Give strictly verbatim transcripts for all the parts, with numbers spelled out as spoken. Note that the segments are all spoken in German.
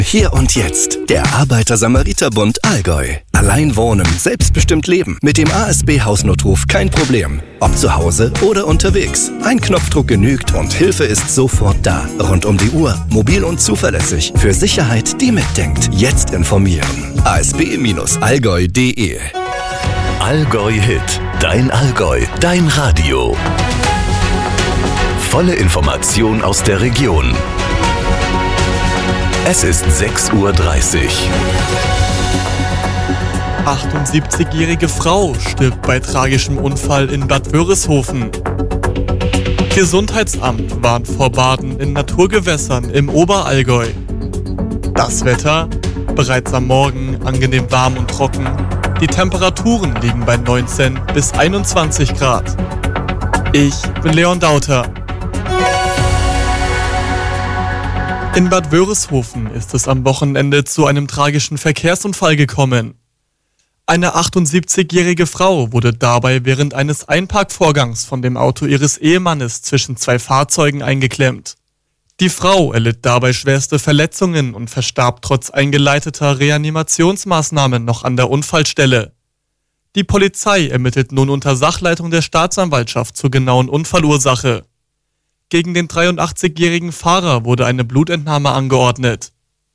Hier und jetzt, der Arbeiter-Samariter-Bund Allgäu. Allein wohnen, selbstbestimmt leben. Mit dem A S B-Hausnotruf kein Problem. Ob zu Hause oder unterwegs. Ein Knopfdruck genügt und Hilfe ist sofort da. Rund um die Uhr, mobil und zuverlässig. Für Sicherheit, die mitdenkt. Jetzt informieren. a s b Bindestrich allgäu punkt d e Allgäu Hit. Dein Allgäu. Dein Radio. Volle Information aus der Region. Es ist sechs Uhr dreißig. achtundsiebzigjährige Frau stirbt bei tragischem Unfall in Bad Wörishofen. Gesundheitsamt warnt vor Baden in Naturgewässern im Oberallgäu. Das Wetter? Bereits am Morgen angenehm warm und trocken. Die Temperaturen liegen bei neunzehn bis einundzwanzig Grad. Ich bin Leon Dauter. In Bad Wörishofen ist es am Wochenende zu einem tragischen Verkehrsunfall gekommen. Eine achtundsiebzigjährige Frau wurde dabei während eines Einparkvorgangs von dem Auto ihres Ehemannes zwischen zwei Fahrzeugen eingeklemmt. Die Frau erlitt dabei schwerste Verletzungen und verstarb trotz eingeleiteter Reanimationsmaßnahmen noch an der Unfallstelle. Die Polizei ermittelt nun unter Sachleitung der Staatsanwaltschaft zur genauen Unfallursache. Gegen den dreiundachtzigjährigen Fahrer wurde eine Blutentnahme angeordnet.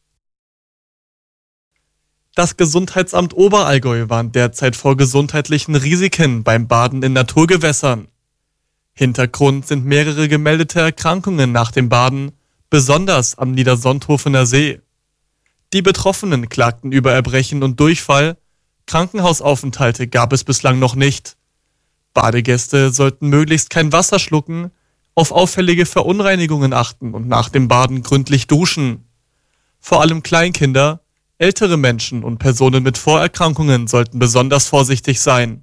Das Gesundheitsamt Oberallgäu warnt derzeit vor gesundheitlichen Risiken beim Baden in Naturgewässern. Hintergrund sind mehrere gemeldete Erkrankungen nach dem Baden, besonders am Niedersonthofener See. Die Betroffenen klagten über Erbrechen und Durchfall, Krankenhausaufenthalte gab es bislang noch nicht. Badegäste sollten möglichst kein Wasser schlucken, auf auffällige Verunreinigungen achten und nach dem Baden gründlich duschen. Vor allem Kleinkinder, ältere Menschen und Personen mit Vorerkrankungen sollten besonders vorsichtig sein.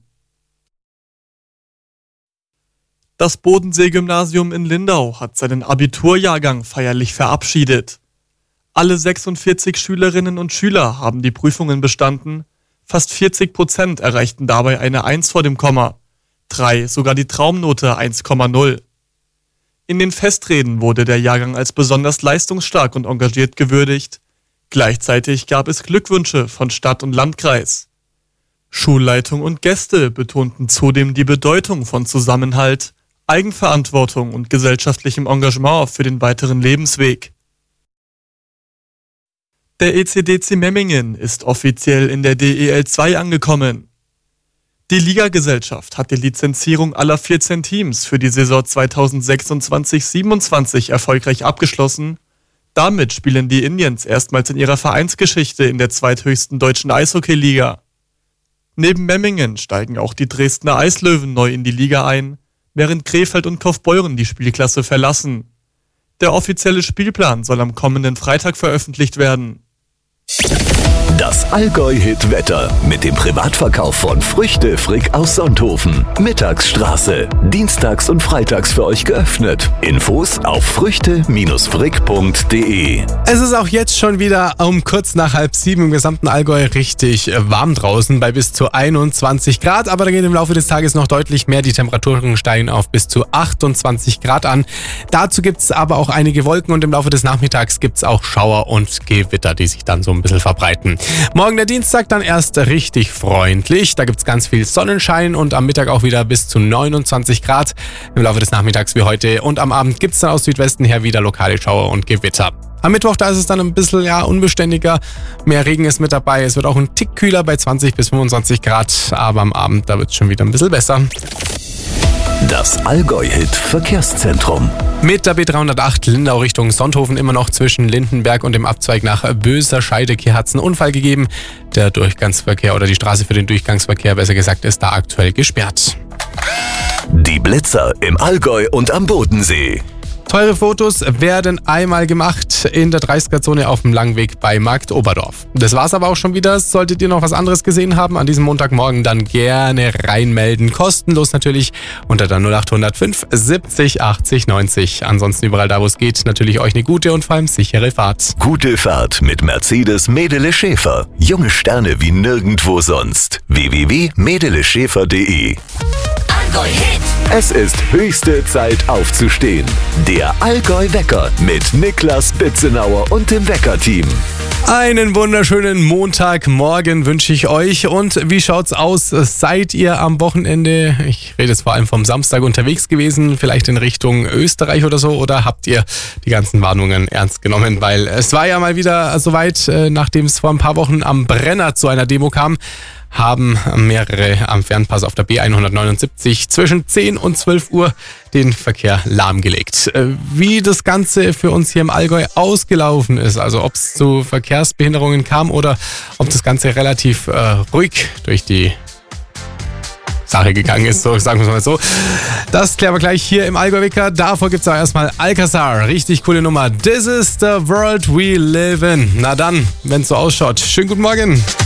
Das Bodensee-Gymnasium in Lindau hat seinen Abiturjahrgang feierlich verabschiedet. Alle sechsundvierzig Schülerinnen und Schüler haben die Prüfungen bestanden, fast vierzig Prozent erreichten dabei eine eins vor dem Komma, drei sogar die Traumnote eins Komma null. In den Festreden wurde der Jahrgang als besonders leistungsstark und engagiert gewürdigt. Gleichzeitig gab es Glückwünsche von Stadt und Landkreis. Schulleitung und Gäste betonten zudem die Bedeutung von Zusammenhalt, Eigenverantwortung und gesellschaftlichem Engagement für den weiteren Lebensweg. Der E C D C Memmingen ist offiziell in der D E L zwei angekommen. Die Ligagesellschaft hat die Lizenzierung aller vierzehn Teams für die Saison zweitausendsechsundzwanzig siebenundzwanzig erfolgreich abgeschlossen. Damit spielen die Indians erstmals in ihrer Vereinsgeschichte in der zweithöchsten deutschen Eishockeyliga. Neben Memmingen steigen auch die Dresdner Eislöwen neu in die Liga ein, während Krefeld und Kaufbeuren die Spielklasse verlassen. Der offizielle Spielplan soll am kommenden Freitag veröffentlicht werden. Das Allgäu-Hit-Wetter mit dem Privatverkauf von Früchte Frick aus Sonthofen. Mittagsstraße. Dienstags und freitags für euch geöffnet. Infos auf früchte Bindestrich frick punkt d e. Es ist auch jetzt schon wieder um kurz nach halb sieben im gesamten Allgäu richtig warm draußen bei bis zu einundzwanzig Grad. Aber da geht im Laufe des Tages noch deutlich mehr. Die Temperaturen steigen auf bis zu achtundzwanzig Grad an. Dazu gibt es aber auch einige Wolken und im Laufe des Nachmittags gibt es auch Schauer und Gewitter, die sich dann so ein bisschen verbreiten. Morgen der Dienstag dann erst richtig freundlich. Da gibt es ganz viel Sonnenschein und am Mittag auch wieder bis zu neunundzwanzig Grad. Im Laufe des Nachmittags wie heute und am Abend gibt es dann aus Südwesten her wieder lokale Schauer und Gewitter. Am Mittwoch, da ist es dann ein bisschen ja, unbeständiger. Mehr Regen ist mit dabei. Es wird auch ein Tick kühler bei zwanzig bis fünfundzwanzig Grad. Aber am Abend, da wird es schon wieder ein bisschen besser. Das Allgäu-Hit-Verkehrszentrum. Mit der B dreihundertacht Lindau Richtung Sonthofen immer noch zwischen Lindenberg und dem Abzweig nach Böser Scheideke hat es einen Unfall gegeben. Der Durchgangsverkehr oder die Straße für den Durchgangsverkehr, besser gesagt, ist da aktuell gesperrt. Die Blitzer im Allgäu und am Bodensee. Teure Fotos werden einmal gemacht in der dreißiger-Zone auf dem Langweg bei Markt Oberdorf. Das war's aber auch schon wieder. Solltet ihr noch was anderes gesehen haben an diesem Montagmorgen, dann gerne reinmelden. Kostenlos natürlich unter der null acht null null fünf siebzig achtzig neunzig. Ansonsten überall da, wo es geht, natürlich euch eine gute und vor allem sichere Fahrt. Gute Fahrt mit Mercedes Medele Schäfer. Junge Sterne wie nirgendwo sonst. w w w punkt medele schäfer punkt d e. Es ist höchste Zeit aufzustehen. Der Allgäu Wecker mit Niklas Bitzenauer und dem Wecker-Team. Einen wunderschönen Montagmorgen wünsche ich euch. Und wie schaut's aus? Seid ihr am Wochenende, ich rede jetzt vor allem vom Samstag, unterwegs gewesen, vielleicht in Richtung Österreich oder so? Oder habt ihr die ganzen Warnungen ernst genommen? Weil es war ja mal wieder soweit, nachdem es vor ein paar Wochen am Brenner zu einer Demo kam, haben mehrere am Fernpass auf der B hundertneunundsiebzig zwischen zehn und zwölf Uhr den Verkehr lahmgelegt. Wie das Ganze für uns hier im Allgäu ausgelaufen ist, also ob es zu Verkehrsbehinderungen kam oder ob das Ganze relativ äh, ruhig durch die Sache gegangen ist, so sagen wir es mal so. Das klären wir gleich hier im Allgäu-Wecker. Davor gibt es aber erstmal Alcazar. Richtig coole Nummer. This is the world we live in. Na dann, wenn es so ausschaut. Schönen guten Morgen.